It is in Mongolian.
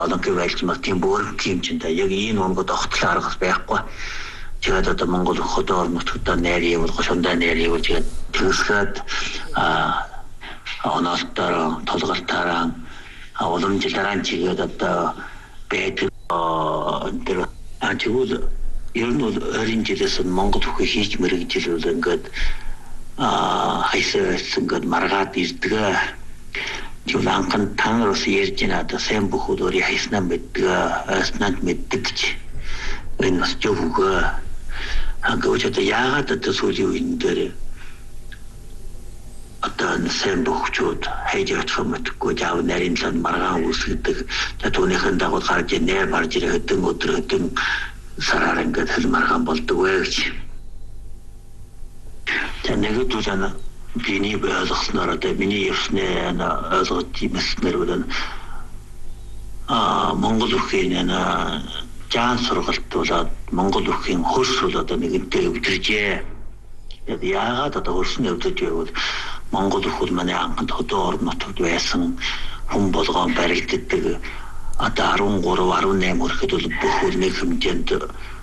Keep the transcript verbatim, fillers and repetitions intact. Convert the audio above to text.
Олонгийн байлчмаар тийм бүр хэмжинтэй яг энэ онгод огтлоо аргах байхгүй. Тэгээд одоо Монгол хотоор нутгад найрын явуулах шундаа найрын явуулж тэгээд төгсгөөд а оноолтоор толгортоор уламжлалаа чигээд одоо байдаг тэр ажигуул ер нь бол ойрын жилээс Монгол бүхий хийж мэрэгжил бол ингээд а хайсаас ингээд маргаад ирдэг. Тэгвэл анхан танаас ярьж байна одоо сайн бүхүүд өөрийн хайснаа мэддэг, айснаад мэддэг ч энэ бас жогөө агууч одоо яагаад одоо сүүлийн үеийн дээр одоо сайн бүхчүүд хайж явах юм мэдгүй жаав нарийн лан маргаан үүсгдэг. Тэгээд түүнийхэн дагуу гарч нэр барж ирэх хэдэн өдөр хэдэн сараар ингээд хэл маргаан болдог вэ гэж. Тэгээд нэг үеийн биний ойлгосноор одоо миний явсны ойлгож юмснэр бол а Монгол бүхийн жаан сургалт болоод Монгол бүхийн хөрс бол одоо нэгэнтээ өвдөржээ. Яагаад одоо хөрсний өвдөж байвал Монгол бүхэл манай анхнд хотоо орон нутгад байсан хүн болгоон баригддаг одоо арван гурав арван найман хүрэхэд бол бүх нэг хэмжээнд